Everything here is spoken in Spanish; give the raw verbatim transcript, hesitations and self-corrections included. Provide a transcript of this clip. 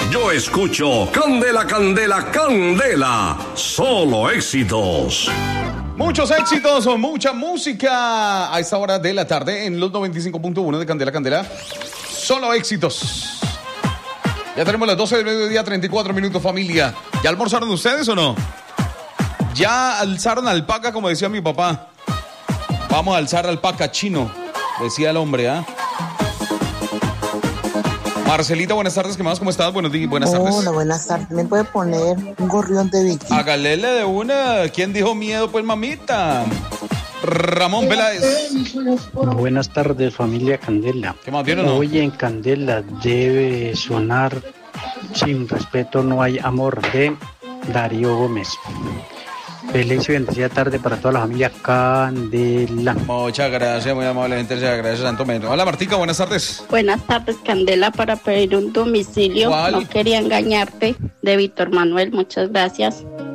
yo escucho Candela, Candela, Candela. Solo éxitos. Muchos éxitos o mucha música a esta hora de la tarde en los noventa y cinco punto uno de Candela, Candela. Solo éxitos. Ya tenemos las doce del mediodía, treinta y cuatro minutos, familia. ¿Ya almorzaron ustedes o no? Ya alzaron alpaca, como decía mi papá. Vamos a alzar alpaca chino, decía el hombre, ¿ah? ¿eh? Marcelita, buenas tardes, ¿qué más? ¿Cómo estás? Buenos días, buenas tardes. Hola, buenas tardes. ¿Me puede poner un gorrión de Vicky? Hágale de una. ¿Quién dijo miedo, pues, mamita? Ramón Peláez. Buenas tardes, familia Candela. ¿Qué más tiene, no? Hoy en Candela debe sonar Sin respeto no hay amor, de Darío Gómez. Feliz y bendecida tarde para toda la familia Candela. Muchas gracias, muy amable gente. Muchas gracias, Santo Mendoza. Hola, Martica, buenas tardes. Buenas tardes, Candela, para pedir un domicilio. ¿Cuál? No quería engañarte, de Víctor Manuel. Muchas gracias.